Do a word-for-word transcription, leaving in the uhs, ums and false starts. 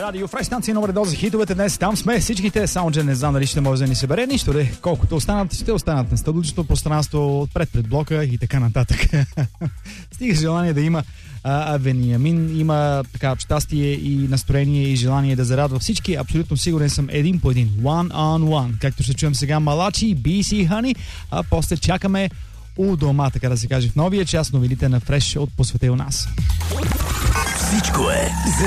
Радио Фреш, станция номер едно за хитовете. Днес там сме всичките, само че не знам дали ще може да ни събере нищо. Де. Колкото останат, ще останат на стълбичното пространство, отпред пред блока и така нататък. Стига желание да има а, Вениамин, има така щастие и настроение и желание да зарадва всички. Абсолютно сигурен съм, един по един. One on one. Както ще чуем сега Малачи, Би Си Honey, а после чакаме у дома, така да се каже, в новия час новините на Фреш от посветил нас. Всичко е